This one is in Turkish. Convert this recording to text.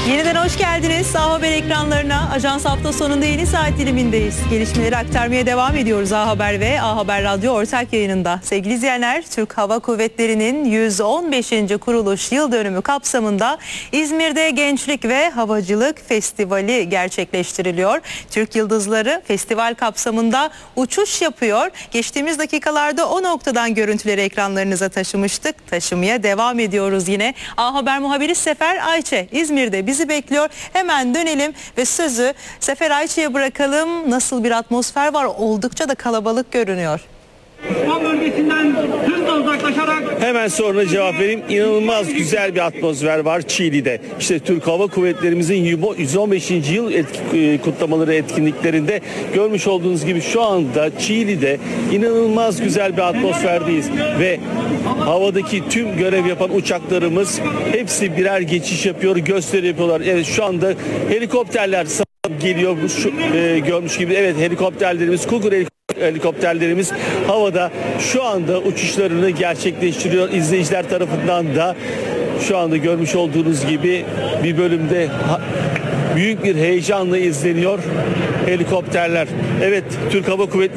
Yeniden hoş geldiniz. A Haber ekranlarına. Ajans hafta sonunda yeni saat dilimindeyiz. Gelişmeleri aktarmaya devam ediyoruz A Haber ve A Haber Radyo ortak yayınında. Sevgili izleyenler, Türk Hava Kuvvetleri'nin 115. kuruluş yıl dönümü kapsamında İzmir'de Gençlik ve Havacılık Festivali gerçekleştiriliyor. Türk Yıldızları festival kapsamında uçuş yapıyor. Geçtiğimiz dakikalarda o noktadan görüntüleri ekranlarınıza taşımıştık. Taşımaya devam ediyoruz yine. A Haber muhabiri Sefer Ayçe İzmir'de bizi bekliyor. Hemen dönelim ve sözü Sefer Ayçe'ye bırakalım. Nasıl bir atmosfer var? Oldukça da kalabalık görünüyor. Osman bölgesinden hızla uzaklaşarak... Hemen sonra cevap vereyim. İnanılmaz güzel bir atmosfer var Çiğli'de. İşte Türk Hava Kuvvetlerimizin 115. yıl kutlamaları etkinliklerinde görmüş olduğunuz gibi şu anda Çiğli'de inanılmaz güzel bir atmosferdeyiz. Ve havadaki tüm görev yapan uçaklarımız hepsi birer geçiş yapıyor, gösteri yapıyorlar. Evet, şu anda helikopterler geliyor görmüş gibi. Evet, helikopterlerimiz, Kugur helikopterlerimiz havada şu anda uçuşlarını gerçekleştiriyor. İzleyiciler tarafından da şu anda görmüş olduğunuz gibi bir bölümde büyük bir heyecanla izleniyor helikopterler. Evet, Türk Hava Kuvvetleri